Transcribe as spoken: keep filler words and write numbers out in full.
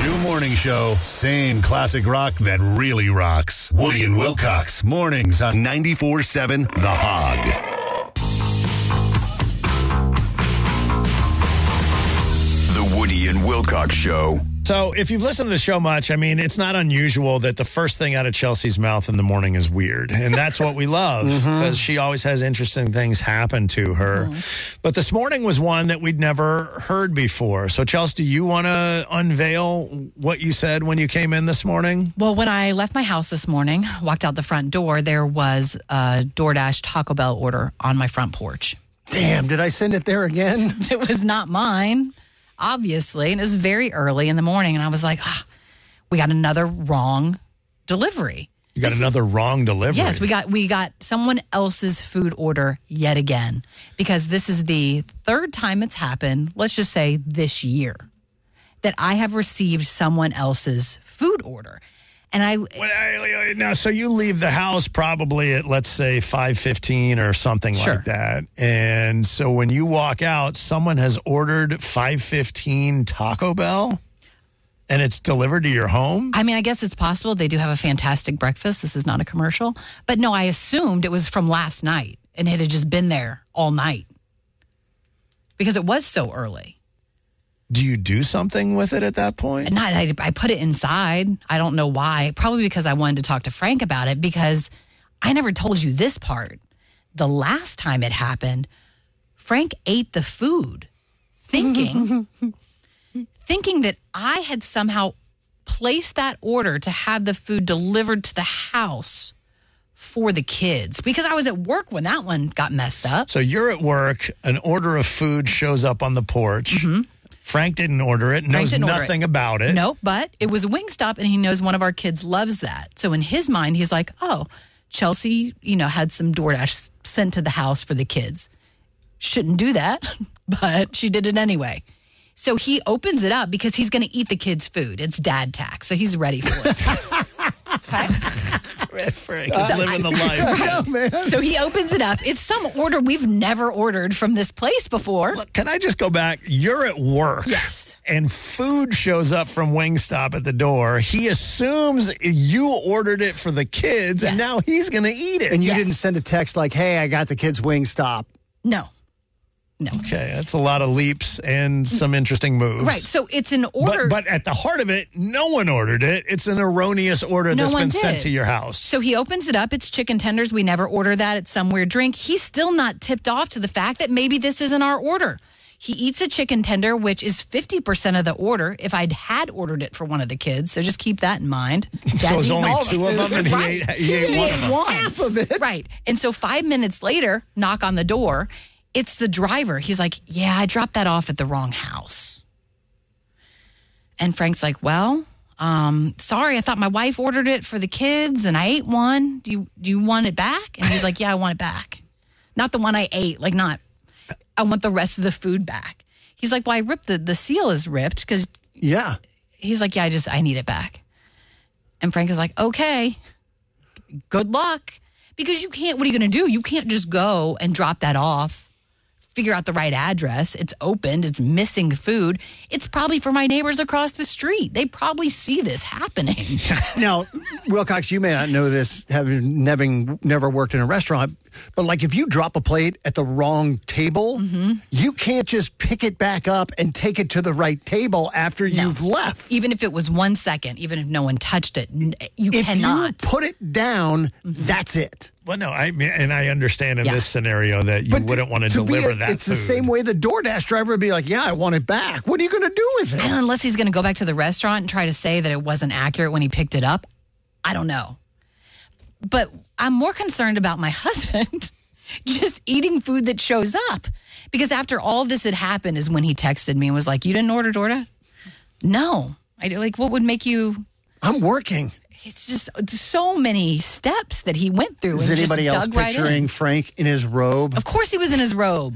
New morning show, same classic rock that really rocks. Woody and Wilcox, mornings on ninety-four seven The Hog. The Woody and Wilcox Show. So if you've listened to the show much, I mean, it's not unusual that the first thing out of Chelsea's mouth in the morning is weird. And that's what we love because mm-hmm. she always has interesting things happen to her. Mm-hmm. But this morning was one that we'd never heard before. So Chelsea, do you want to unveil what you said when you came in this morning? Well, when I left my house this morning, walked out the front door, there was a DoorDash Taco Bell order on my front porch. Damn, did I send it there again? It was not mine. Obviously, and it was very early in the morning, and I was like, ah, we got another wrong delivery. You got this, another wrong delivery? Yes, we got we got someone else's food order yet again, because this is the third time it's happened, let's just say this year, that I have received someone else's food order. And I, well, I now, so you leave the house probably at, let's say, five fifteen or something sure. like that. And so when you walk out, someone has ordered five fifteen Taco Bell and it's delivered to your home? I mean, I guess it's possible. They do have a fantastic breakfast. This is not a commercial. But no, I assumed it was from last night and it had just been there all night because it was so early. Do you do something with it at that point? Not, I, I put it inside. I don't know why. Probably because I wanted to talk to Frank about it, because I never told you this part. The last time it happened, Frank ate the food thinking, thinking that I had somehow placed that order to have the food delivered to the house for the kids, because I was at work when that one got messed up. So you're at work, an order of food shows up on the porch. Mm-hmm. Frank didn't order it, knows nothing it. about it. No, but it was a Wingstop, and he knows one of our kids loves that. So in his mind, he's like, oh, Chelsea, you know, had some DoorDash sent to the house for the kids. Shouldn't do that, but she did it anyway. So he opens it up because he's going to eat the kids' food. It's dad tax, so he's ready for it. Frank is uh, living the life. Oh, man. So he opens it up. It's some order we've never ordered from this place before. Look, can I just go back? You're at work. Yes. And food shows up from Wingstop at the door. He assumes you ordered it for the kids, yes. and now he's going to eat it. And you yes. didn't send a text like, hey, I got the kids' Wingstop. No. No. Okay, that's a lot of leaps and some interesting moves. Right, so it's an order. But, but at the heart of it, no one ordered it. It's an erroneous order no that's been did. sent to your house. So he opens it up. It's chicken tenders. We never order that. It's some weird drink. He's still not tipped off to the fact that maybe this isn't our order. He eats a chicken tender, which is fifty percent of the order if I'd had ordered it for one of the kids. So just keep that in mind. Dad's so it's only all two the of them, and he right. ate, he ate he one ate of them. One. Half of it. Right. And so five minutes later, knock on the door. It's the driver. He's like, yeah, I dropped that off at the wrong house. And Frank's like, well, um, sorry, I thought my wife ordered it for the kids and I ate one. Do you do you want it back? And he's like, yeah, I want it back. Not the one I ate. Like, not, I want the rest of the food back. He's like, well, I ripped the, the seal is ripped because. Yeah. He's like, yeah, I just, I need it back. And Frank is like, okay, good luck. Because you can't, what are you going to do? You can't just go and drop that off. Figure out the right address. It's opened. It's missing food. It's probably for my neighbors across the street. They probably see this happening. Now, Wilcox, you may not know this, having never, never worked in a restaurant, but like if you drop a plate at the wrong table, mm-hmm. you can't just pick it back up and take it to the right table after no. you've left. Even if it was one second, even if no one touched it, you if cannot. If you put it down, mm-hmm. that's it. Well, no, I mean, and I understand in yeah. this scenario that you but wouldn't want to, to deliver a, that it's food. It's the same way the DoorDash driver would be like, yeah, I want it back. What are you going to do with it? I don't know, unless he's going to go back to the restaurant and try to say that it wasn't accurate when he picked it up. I don't know. But I'm more concerned about my husband just eating food that shows up. Because after all this had happened is when he texted me and was like, you didn't order DoorDash? No. I like, what would make you... I'm working. It's just so many steps that he went through. Is and anybody just else dug right picturing in. Frank in his robe? Of course he was in his robe.